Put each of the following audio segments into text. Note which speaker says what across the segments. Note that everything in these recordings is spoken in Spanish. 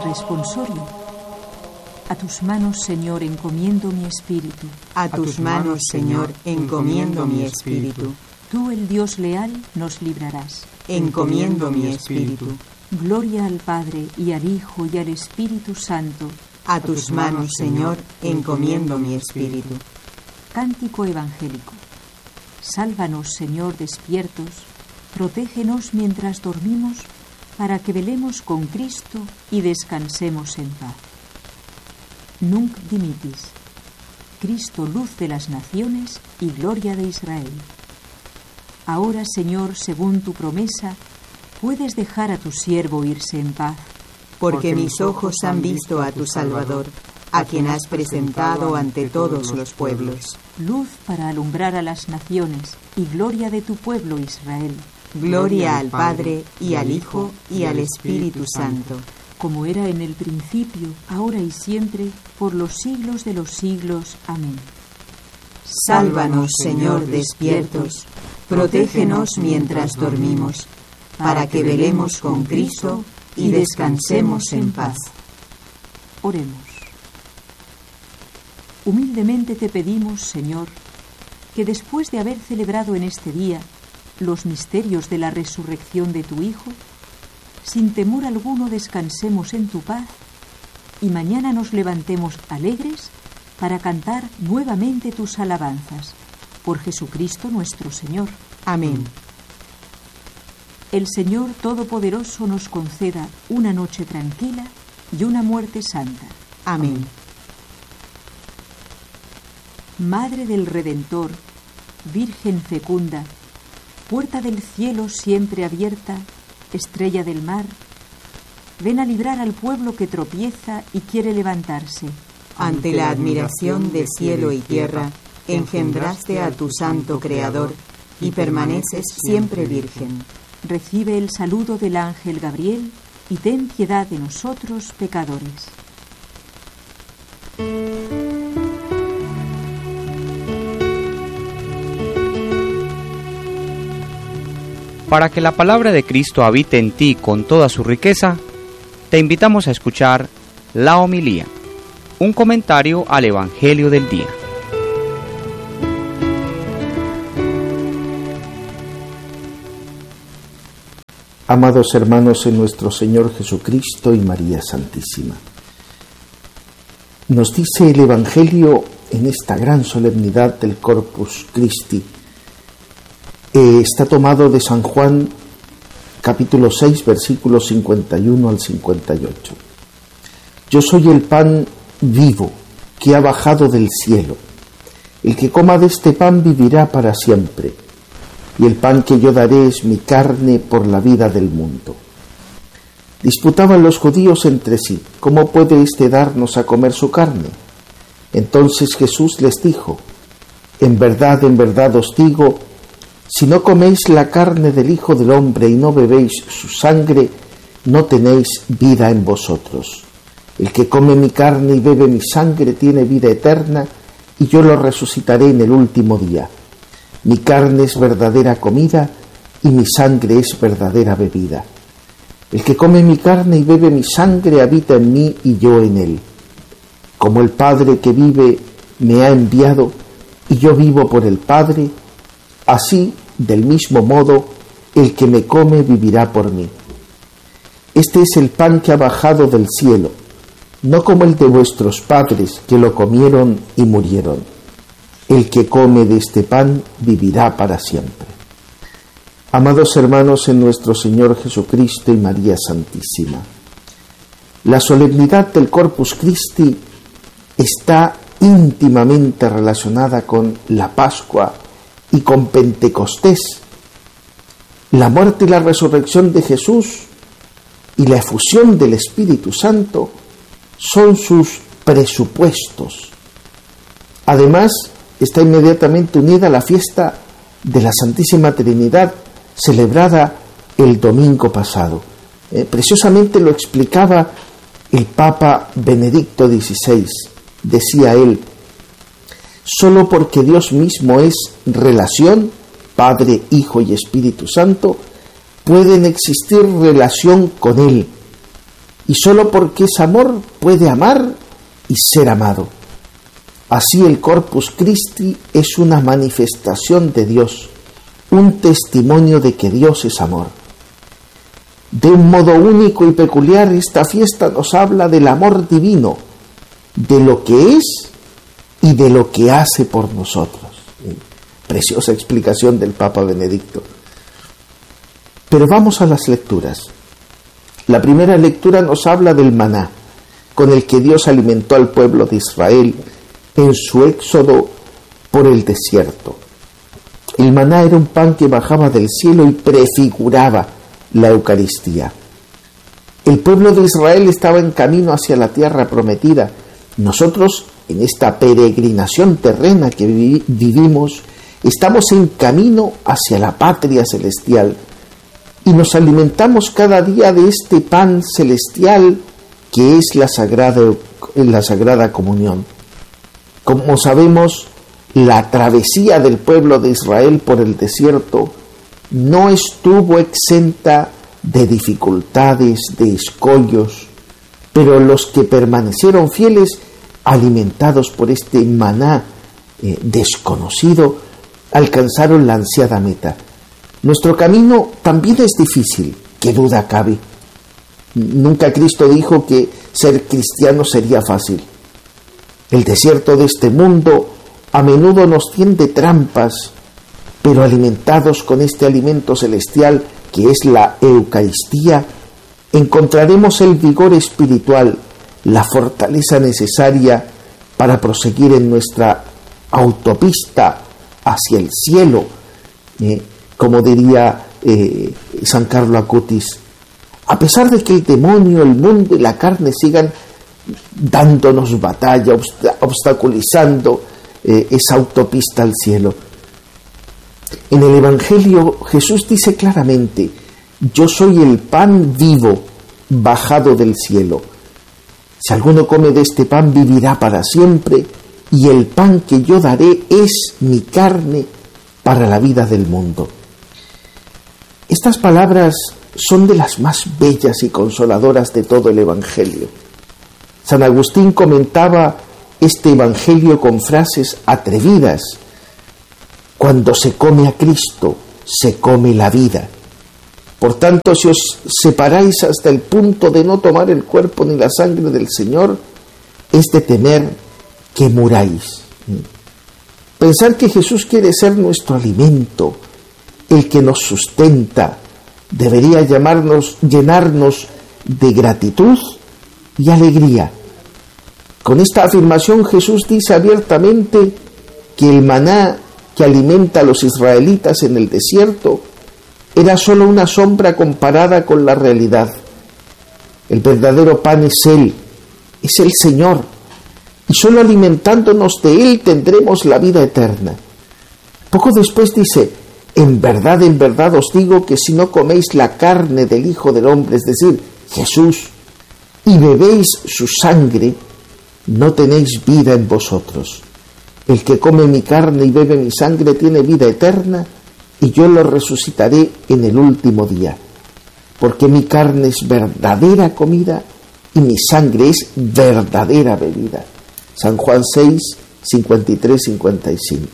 Speaker 1: responsorio. A tus manos, Señor, encomiendo mi espíritu.
Speaker 2: A tus manos, Señor, encomiendo mi espíritu.
Speaker 1: Tú, el Dios leal, nos librarás.
Speaker 2: Encomiendo mi espíritu.
Speaker 1: Gloria al Padre, y al Hijo, y al Espíritu Santo.
Speaker 2: A tus manos, Señor, encomiendo mi espíritu.
Speaker 1: Cántico evangélico. Sálvanos, Señor, despiertos, protégenos mientras dormimos, para que velemos con Cristo y descansemos en paz. Nunc dimittis. Cristo, luz de las naciones y gloria de Israel. Ahora, Señor, según tu promesa, puedes dejar a tu siervo irse en paz.
Speaker 2: Porque mis ojos han visto a tu Salvador, a quien has presentado ante todos los pueblos.
Speaker 1: Luz para alumbrar a las naciones y gloria de tu pueblo Israel.
Speaker 2: Gloria al Padre, y al Hijo, y al Espíritu Santo.
Speaker 1: Como era en el principio, ahora y siempre, por los siglos de los siglos. Amén.
Speaker 2: Sálvanos, Señor, despiertos, protégenos mientras dormimos, para que velemos con Cristo y descansemos en paz.
Speaker 1: Oremos. Humildemente te pedimos, Señor, que después de haber celebrado en este día los misterios de la resurrección de tu Hijo, sin temor alguno descansemos en tu paz y mañana nos levantemos alegres para cantar nuevamente tus alabanzas. Por Jesucristo nuestro Señor.
Speaker 2: Amén.
Speaker 1: El Señor Todopoderoso nos conceda una noche tranquila y una muerte santa.
Speaker 2: Amén.
Speaker 1: Madre del Redentor, Virgen fecunda, puerta del cielo siempre abierta, estrella del mar, ven a librar al pueblo que tropieza y quiere levantarse.
Speaker 2: Ante la admiración de cielo y tierra, engendraste a tu santo Creador y permaneces siempre virgen.
Speaker 1: Recibe el saludo del ángel Gabriel y ten piedad de nosotros pecadores.
Speaker 3: Para que la palabra de Cristo habite en ti con toda su riqueza, te invitamos a escuchar la homilía, un comentario al Evangelio del día.
Speaker 4: Amados hermanos en nuestro Señor Jesucristo y María Santísima, nos dice el Evangelio en esta gran solemnidad del Corpus Christi. Está tomado de San Juan, capítulo 6, versículos 51 al 58. Yo soy el pan vivo que ha bajado del cielo. El que coma de este pan vivirá para siempre. Y el pan que yo daré es mi carne por la vida del mundo. Disputaban los judíos entre sí, ¿cómo puede éste darnos a comer su carne? Entonces Jesús les dijo, en verdad os digo, si no coméis la carne del Hijo del Hombre y no bebéis su sangre, no tenéis vida en vosotros. El que come mi carne y bebe mi sangre tiene vida eterna, y yo lo resucitaré en el último día. Mi carne es verdadera comida, y mi sangre es verdadera bebida. El que come mi carne y bebe mi sangre habita en mí y yo en él. Como el Padre que vive me ha enviado, y yo vivo por el Padre, así, del mismo modo, el que me come vivirá por mí. Este es el pan que ha bajado del cielo, no como el de vuestros padres, que lo comieron y murieron. El que come de este pan vivirá para siempre. Amados hermanos en nuestro Señor Jesucristo y María Santísima, la solemnidad del Corpus Christi está íntimamente relacionada con la Pascua y con Pentecostés. La muerte y la resurrección de Jesús y la efusión del Espíritu Santo son sus presupuestos. Además, está inmediatamente unida a la fiesta de la Santísima Trinidad, celebrada el domingo pasado. Preciosamente lo explicaba el Papa Benedicto XVI. Decía él, solo porque Dios mismo es relación, Padre, Hijo y Espíritu Santo, pueden existir relación con Él. y solo porque es amor puede amar y ser amado. Así el Corpus Christi es una manifestación de Dios, un testimonio de que Dios es amor. De un modo único y peculiar, esta fiesta nos habla del amor divino, de lo que es y de lo que hace por nosotros. Preciosa explicación del Papa Benedicto. Pero vamos a las lecturas. La primera lectura nos habla del maná, con el que Dios alimentó al pueblo de Israel en su éxodo por el desierto. El maná era un pan que bajaba del cielo y prefiguraba la Eucaristía. El pueblo de Israel estaba en camino hacia la tierra prometida. Nosotros, en esta peregrinación terrena que vivimos, estamos en camino hacia la patria celestial y nos alimentamos cada día de este pan celestial que es la Sagrada Comunión. Como sabemos, la travesía del pueblo de Israel por el desierto no estuvo exenta de dificultades, de escollos, pero los que permanecieron fieles, alimentados por este maná desconocido, alcanzaron la ansiada meta. Nuestro camino también es difícil, qué duda cabe. Nunca Cristo dijo que ser cristiano sería fácil. El desierto de este mundo a menudo nos tiende trampas, pero alimentados con este alimento celestial que es la Eucaristía, encontraremos el vigor espiritual, la fortaleza necesaria para proseguir en nuestra autopista hacia el cielo, como diría San Carlo Acutis. A pesar de que el demonio, el mundo y la carne sigan dándonos batalla, obstaculizando esa autopista al cielo. En el Evangelio Jesús dice claramente: yo soy el pan vivo bajado del cielo. Si alguno come de este pan vivirá para siempre, y el pan que yo daré es mi carne para la vida del mundo. Estas palabras son de las más bellas y consoladoras de todo el Evangelio. San Agustín comentaba este Evangelio con frases atrevidas. Cuando se come a Cristo, se come la vida. Por tanto, si os separáis hasta el punto de no tomar el cuerpo ni la sangre del Señor, es de temer que muráis. Pensar que Jesús quiere ser nuestro alimento, el que nos sustenta, debería llenarnos de gratitud y alegría. Con esta afirmación Jesús dice abiertamente que el maná que alimenta a los israelitas en el desierto era solo una sombra comparada con la realidad. El verdadero pan es Él, es el Señor, y solo alimentándonos de Él tendremos la vida eterna. Poco después dice: en verdad os digo que si no coméis la carne del Hijo del Hombre, es decir, Jesús, y bebéis su sangre, no tenéis vida en vosotros. El que come mi carne y bebe mi sangre tiene vida eterna, y yo lo resucitaré en el último día. Porque mi carne es verdadera comida y mi sangre es verdadera bebida. San Juan 6, 53-55.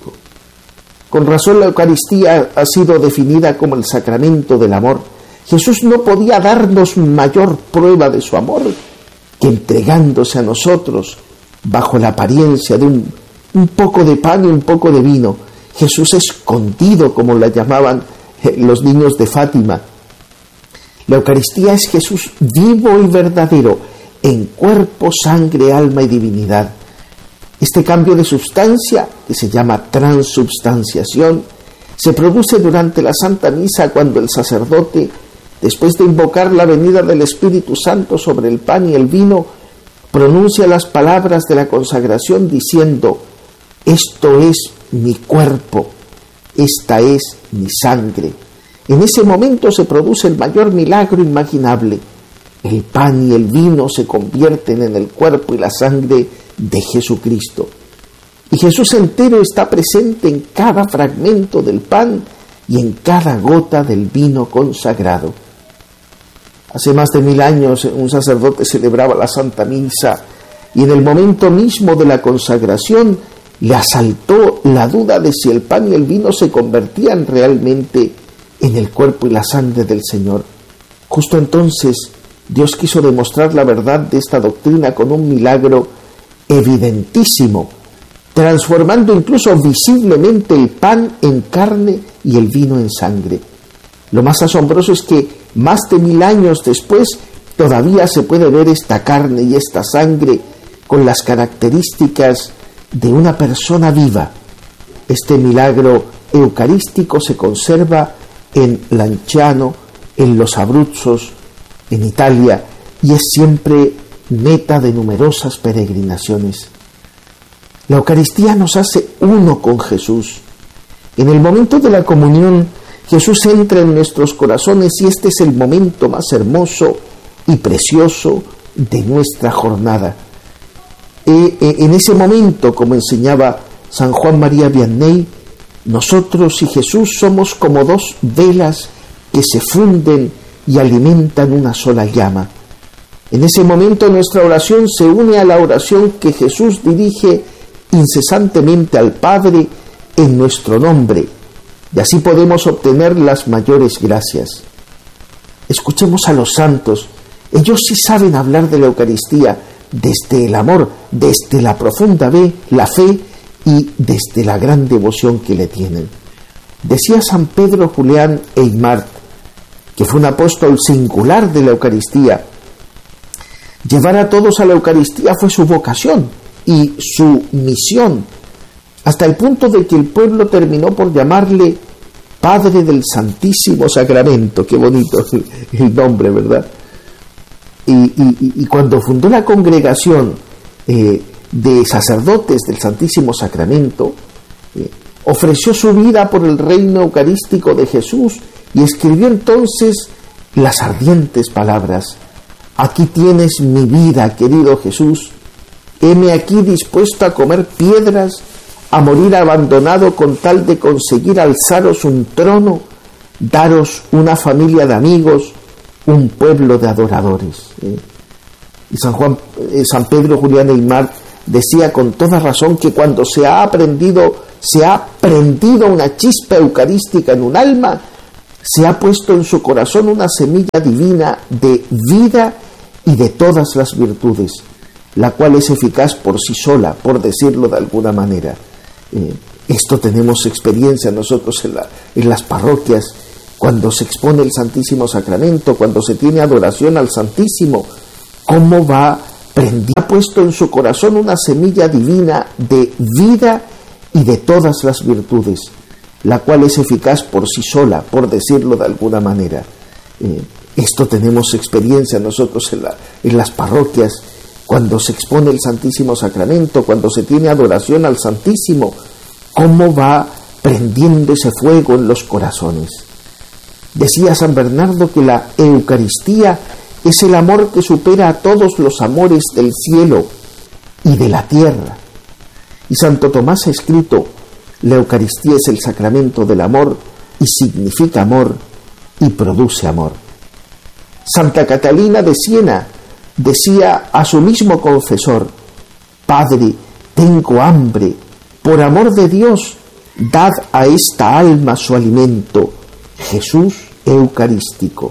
Speaker 4: Con razón la Eucaristía ha sido definida como el sacramento del amor. Jesús no podía darnos mayor prueba de su amor que entregándose a nosotros bajo la apariencia de un poco de pan y un poco de vino. Jesús escondido, como la llamaban los niños de Fátima. La Eucaristía es Jesús vivo y verdadero, en cuerpo, sangre, alma y divinidad. Este cambio de sustancia, que se llama transubstanciación, se produce durante la Santa Misa cuando el sacerdote, después de invocar la venida del Espíritu Santo sobre el pan y el vino, pronuncia las palabras de la consagración diciendo: esto es mi cuerpo, esta es mi sangre. En ese momento se produce el mayor milagro imaginable. El pan y el vino se convierten en el cuerpo y la sangre de Jesucristo. Y Jesús entero está presente en cada fragmento del pan y en cada gota del vino consagrado. Hace más de 1000 años un sacerdote celebraba la Santa Misa y en el momento mismo de la consagración le asaltó la duda de si el pan y el vino se convertían realmente en el cuerpo y la sangre del Señor. Justo entonces Dios quiso demostrar la verdad de esta doctrina con un milagro evidentísimo, transformando incluso visiblemente el pan en carne y el vino en sangre. Lo más asombroso es que más de 1000 años después todavía se puede ver esta carne y esta sangre con las características de una persona viva. Este milagro eucarístico se conserva en Lanciano, en los Abruzzos, en Italia, y es siempre meta de numerosas peregrinaciones. La Eucaristía nos hace uno con Jesús. En el momento de la comunión, Jesús entra en nuestros corazones y este es el momento más hermoso y precioso de nuestra jornada. En ese momento, como enseñaba San Juan María Vianney, nosotros y Jesús somos como dos velas que se funden y alimentan una sola llama. En ese momento nuestra oración se une a la oración que Jesús dirige incesantemente al Padre en nuestro nombre, y así podemos obtener las mayores gracias. Escuchemos a los santos. Ellos sí saben hablar de la Eucaristía desde el amor, desde la profunda fe y desde la gran devoción que le tienen. Decía San Pedro Julián Aymar, que fue un apóstol singular de la Eucaristía: llevar a todos a la Eucaristía fue su vocación y su misión, hasta el punto de que el pueblo terminó por llamarle Padre del Santísimo Sacramento. Qué bonito el nombre, ¿verdad? Y cuando fundó la congregación de sacerdotes del Santísimo Sacramento, ofreció su vida por el reino eucarístico de Jesús y escribió entonces las ardientes palabras: aquí tienes mi vida, querido Jesús, heme aquí dispuesto a comer piedras, a morir abandonado con tal de conseguir alzaros un trono, daros una familia de amigos, un pueblo de adoradores. Y San Pedro Julián Aymar decía con toda razón que cuando se ha prendido una chispa eucarística en un alma, se ha puesto en su corazón una semilla divina de vida y de todas las virtudes, la cual es eficaz por sí sola, por decirlo de alguna manera. Esto tenemos experiencia nosotros en las parroquias, cuando se expone el Santísimo Sacramento, cuando se tiene adoración al Santísimo, cómo va prendiendo, ha puesto en su corazón una semilla divina de vida y de todas las virtudes, la cual es eficaz por sí sola, por decirlo de alguna manera. Esto tenemos experiencia nosotros en las parroquias, cuando se expone el Santísimo Sacramento, cuando se tiene adoración al Santísimo, cómo va prendiendo ese fuego en los corazones. Decía San Bernardo que la Eucaristía es el amor que supera a todos los amores del cielo y de la tierra. Y Santo Tomás ha escrito: la Eucaristía es el sacramento del amor y significa amor y produce amor. Santa Catalina de Siena decía a su mismo confesor: Padre, tengo hambre, por amor de Dios, dad a esta alma su alimento, Jesús eucarístico.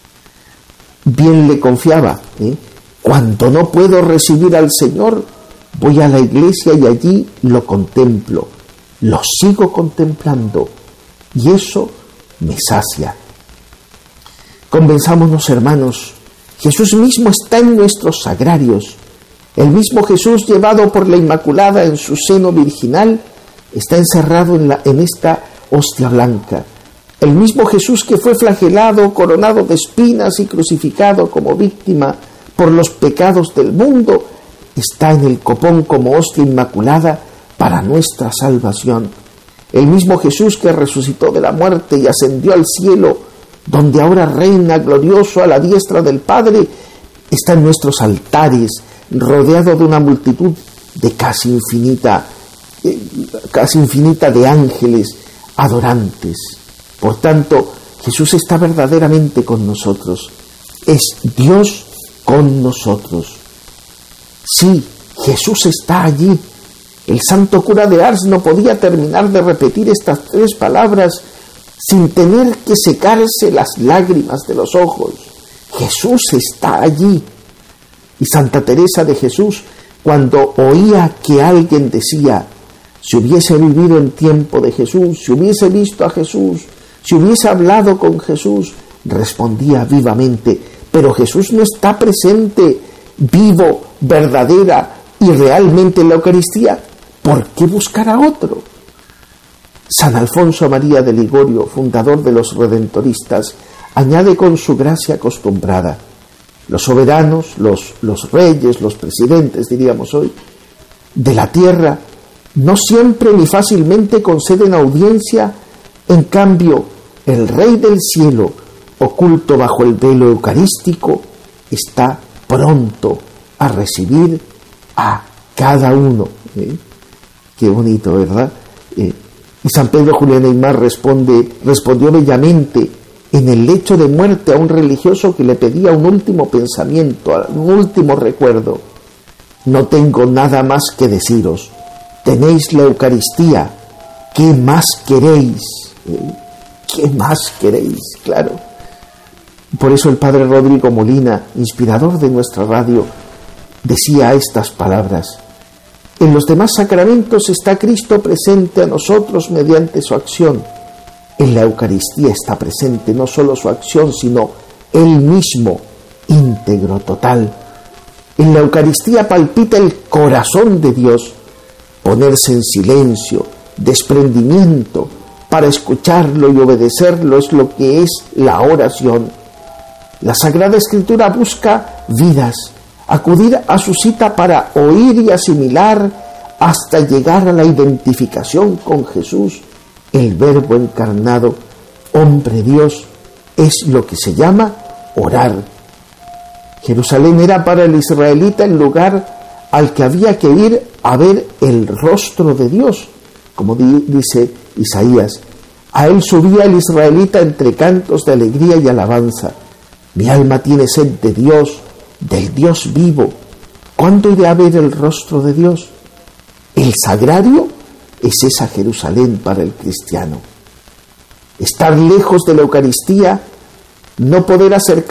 Speaker 4: Bien le confiaba, cuando no puedo recibir al Señor, voy a la iglesia y allí lo contemplo, lo sigo contemplando, y eso me sacia. Convenzámonos, hermanos, Jesús mismo está en nuestros sagrarios. El mismo Jesús, llevado por la Inmaculada en su seno virginal, está encerrado en esta hostia blanca. El mismo Jesús que fue flagelado, coronado de espinas y crucificado como víctima por los pecados del mundo, está en el copón como hostia inmaculada para nuestra salvación. El mismo Jesús que resucitó de la muerte y ascendió al cielo, donde ahora reina glorioso a la diestra del Padre, está en nuestros altares, rodeado de una multitud de casi infinita de ángeles adorantes. Por tanto, Jesús está verdaderamente con nosotros. es Dios con nosotros. Sí, Jesús está allí. El santo cura de Ars no podía terminar de repetir estas 3 palabras sin tener que secarse las lágrimas de los ojos. Jesús está allí. Y Santa Teresa de Jesús, cuando oía que alguien decía, si hubiese vivido en tiempo de Jesús, si hubiese visto a Jesús, si hubiese hablado con Jesús, respondía vivamente, pero Jesús no está presente, vivo, verdadera y realmente en la Eucaristía. ¿Por qué buscar a otro? San Alfonso María de Ligorio, fundador de los redentoristas, añade con su gracia acostumbrada: los soberanos, los reyes, los presidentes, diríamos hoy, de la tierra, no siempre ni fácilmente conceden audiencia. En cambio, el Rey del cielo, oculto bajo el velo eucarístico, está pronto a recibir a cada uno. Qué bonito, ¿verdad? Y San Pedro Julián Aymar respondió bellamente en el lecho de muerte a un religioso que le pedía un último pensamiento, un último recuerdo: no tengo nada más que deciros, tenéis la Eucaristía, ¿qué más queréis? ¿Qué más queréis? Claro. Por eso el padre Rodrigo Molina, inspirador de nuestra radio, decía estas palabras: en los demás sacramentos está Cristo presente a nosotros mediante su acción. En la Eucaristía está presente no solo su acción, sino Él mismo, íntegro, total. En la Eucaristía palpita el corazón de Dios. Ponerse en silencio, desprendimiento, para escucharlo y obedecerlo es lo que es la oración. La Sagrada Escritura busca vidas, acudir a su cita para oír y asimilar hasta llegar a la identificación con Jesús, el Verbo encarnado, hombre Dios, es lo que se llama orar. Jerusalén era para el israelita el lugar al que había que ir a ver el rostro de Dios, como dice Isaías. A él subía el israelita entre cantos de alegría y alabanza. Mi alma tiene sed de Dios, del Dios vivo. ¿Cuándo iré a ver el rostro de Dios? El sagrario es esa Jerusalén para el cristiano. Estar lejos de la Eucaristía, no poder acercarse